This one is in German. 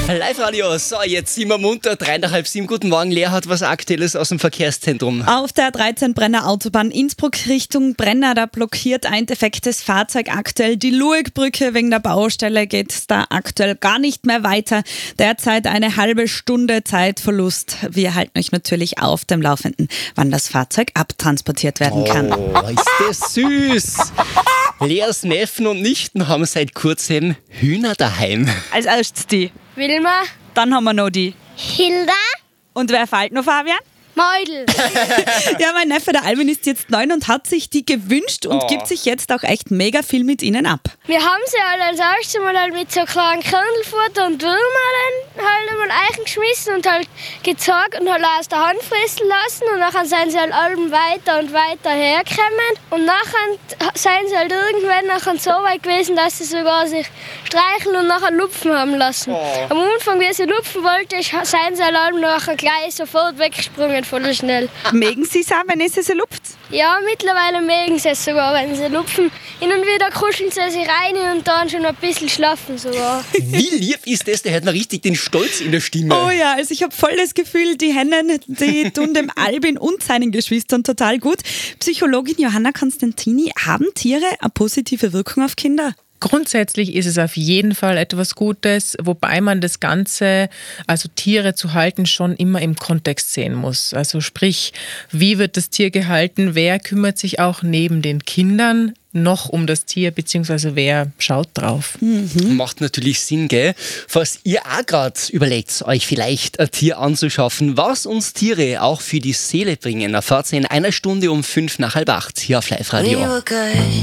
Live-Radio, so jetzt sind wir munter, 6:30. Guten Morgen, Lea hat was Aktuelles aus dem Verkehrszentrum. Auf der 13 Brenner Autobahn Innsbruck Richtung Brenner, da blockiert ein defektes Fahrzeug aktuell die Luegbrücke. Wegen der Baustelle geht es da aktuell gar nicht mehr weiter. Derzeit eine halbe Stunde Zeitverlust. Wir halten euch natürlich auf dem Laufenden, wann das Fahrzeug abtransportiert werden kann. Oh, ist das süß. Leas Neffen und Nichten haben seit kurzem Hühner daheim. Als erstes die. Wilma. Dann haben wir noch die. Hilda. Und wer fällt noch, Fabian? Meudel. Ja, mein Neffe, der Albin, ist jetzt 9 und hat sich die gewünscht und gibt sich jetzt auch echt mega viel mit ihnen ab. Wir haben sie halt als erstes Mal halt mit so kleinen Körnelfutter und Würmern halt einmal eingeschmissen und halt gezogen und halt aus der Hand fressen lassen. Und nachher sind sie halt allem weiter und weiter hergekommen. Und nachher sind sie halt irgendwann nachher so weit gewesen, dass sie sogar sich streicheln und nachher lupfen haben lassen. Am Anfang, wie sie lupfen wollten, sind sie halt allem nachher gleich sofort weggesprungen, voll schnell. Mögen Sie es auch, wenn ihr sie lupft? Ja, mittlerweile mögen sie es sogar, wenn sie lupfen. Hin und wieder kuscheln sie sich rein und dann schon ein bisschen schlafen sogar. Wie lieb ist das? Da hört man richtig den Stolz in der Stimme. Oh ja, also ich habe voll das Gefühl, die Hennen, die tun dem Albin und seinen Geschwistern total gut. Psychologin Johanna Konstantini, haben Tiere eine positive Wirkung auf Kinder? Grundsätzlich ist es auf jeden Fall etwas Gutes, wobei man das Ganze, also Tiere zu halten, schon immer im Kontext sehen muss. Also sprich, wie wird das Tier gehalten, wer kümmert sich auch neben den Kindern noch um das Tier, beziehungsweise wer schaut drauf. Macht natürlich Sinn, gell? Falls ihr auch gerade überlegt, euch vielleicht ein Tier anzuschaffen, was uns Tiere auch für die Seele bringen, erfahrt ihr in einer Stunde um 7:55 hier auf Live-Radio.